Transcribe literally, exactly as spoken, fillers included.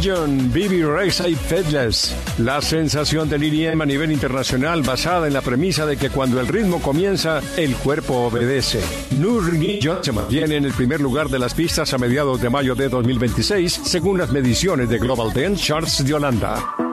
Religion, Bibi Rexha y Fedless. La sensación del E D M a nivel internacional basada en la premisa de que cuando el ritmo comienza, el cuerpo obedece. Nur Religion se mantiene en el primer lugar de las pistas a mediados de mayo de dos mil veintiséis, según las mediciones de Global Dance Charts de Holanda.